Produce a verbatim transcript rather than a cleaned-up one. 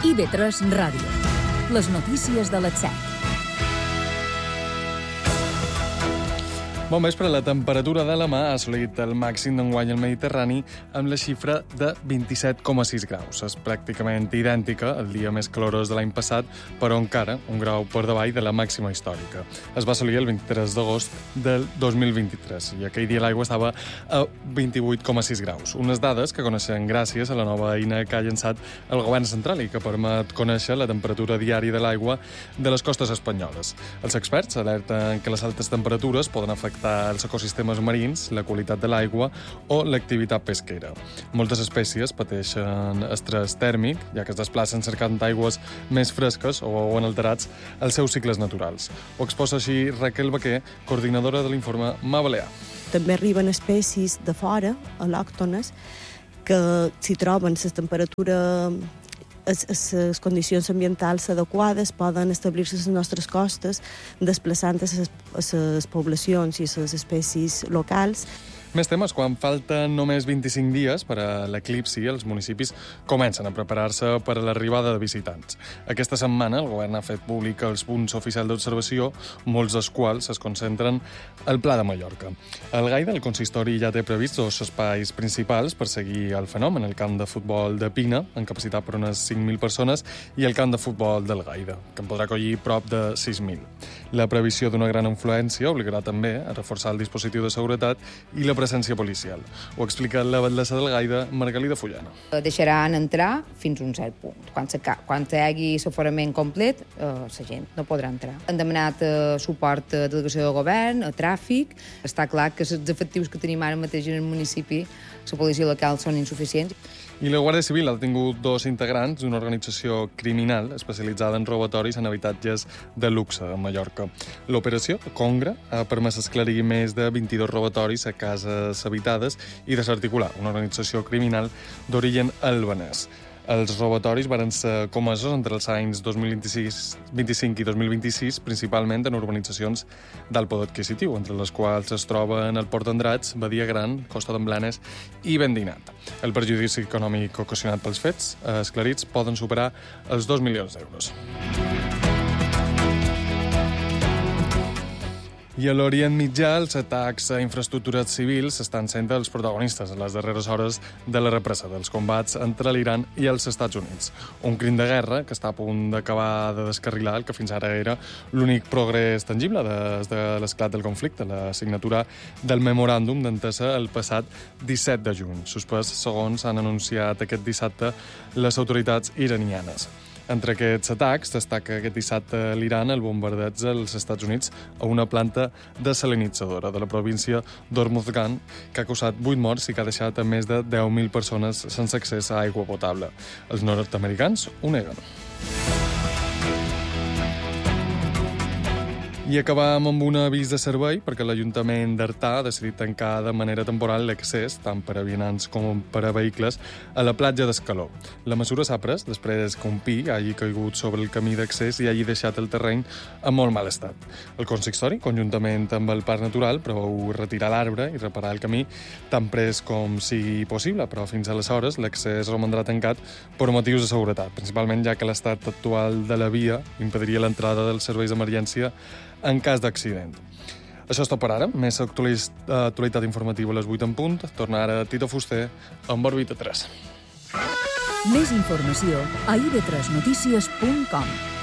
I B tres Ràdio. Les notícies de les set. Bon vespre. La temperatura de la mà ha assolit el màxim d'enguany al Mediterrani amb la xifra de vint-i-set coma sis graus. És pràcticament idèntica al dia més calorós de l'any passat, però encara un grau per davall de la màxima històrica. Es va assolir el vint-i-tres d'agost del dos mil vint-i-tres i aquell dia l'aigua estava a vint-i-vuit coma sis graus. Unes dades que coneixen gràcies a la nova eina que ha llançat el govern central i que permet conèixer la temperatura diària de l'aigua de les costes espanyoles. Els experts alerten que les altes temperatures poden afectar els ecosistemes marins, la qualitat de l'aigua o l'activitat pesquera. Moltes espècies pateixen estrès tèrmic, ja que es desplacen cercant aigües més fresques o veuen alterats els seus cicles naturals. Ho exposa així Raquel Baquer, coordinadora de l'informe Mar Balear. També arriben espècies de fora, al·lòctones, que si troben la temperatura les condicions ambientals adequades poden establir-se a les nostres costes, desplaçant a les poblacions i a les espècies locals. Més temes. Quan falten només vint-i-cinc dies per a l'eclipsi, els municipis comencen a preparar-se per a l'arribada de visitants. Aquesta setmana el govern ha fet públic els punts oficials d'observació, molts dels quals es concentren al Pla de Mallorca. El Gaida, el consistori, ja té prevists dos espais principals per seguir el fenomen: el camp de futbol de Pina, amb capacitat per unes cinc mil persones, i el camp de futbol del Gaida, que en podrà acollir prop de sis mil. La previsió d'una gran influència obligarà també a reforçar el dispositiu de seguretat i la presència policial. Ho explica la batllessa del Gaida, Margalida Fullana. Deixaran entrar fins a un cert punt. Quan, quan hi hagi l'aforament complet, eh, la gent no podrà entrar. Han demanat eh, suport a delegació de govern, a tràfic. Està clar que els efectius que tenim ara mateix en el municipi, la policia local, són insuficients. I la Guàrdia Civil ha detingut dos integrants d'una organització criminal especialitzada en robatoris en habitatges de luxe a Mallorca. L'operació Congra ha permès esclarir més de vint-i-dos robatoris a cases habitades i desarticular una organització criminal d'origen albanès. Els robatoris van ser comesos entre els anys dos mil vint-i-sis, vint-i-cinc i dos mil vint-i-sis, principalment en urbanitzacions d'alt poder adquisitiu, entre les quals es troben el Port d'Andratx, Badia Gran, Costa d'en Blanes i Vendinat. El perjudici econòmic ocasionat pels fets esclarits poden superar els dos milions d'euros. I a l'Orient Mitjà, els atacs a infraestructures civils estan sent els protagonistes a les darreres hores de la represa dels combats entre l'Iran i els Estats Units. Un crim de guerra que està a punt d'acabar de descarrilar el que fins ara era l'únic progrés tangible des de l'esclat del conflicte, la signatura del memoràndum d'entesa el passat disset de juny, suspès segons han anunciat aquest dissabte les autoritats iranianes. Entre aquests atacs destaca aquest dissabte a l'Iran el bombardeig dels Estats Units a una planta desalinitzadora de la província d'Hormozgan, que ha causat vuit morts i que ha deixat a més de deu mil persones sense accés a aigua potable. Els nord-americans ho neguen. I acabam amb un avís de servei perquè l'Ajuntament d'Artà ha decidit tancar de manera temporal l'accés, tant per a vianants com per a vehicles, a la platja d'Escaló. La mesura s'ha pres després que un pi hagi caigut sobre el camí d'accés i hagi deixat el terreny en molt mal estat. El consistori, conjuntament amb el Parc Natural, preveu retirar l'arbre i reparar el camí tan pres com sigui possible, però fins aleshores l'accés romandrà tancat per motius de seguretat, principalment ja que l'estat actual de la via impediria l'entrada dels serveis d'emergència en cas d'accident. Això és tot per ara. Més actualitat informativa a les vuit en punt. Torna ara Tito Fuster amb Òrbita tres. Més informació a i be tres notícies punt com.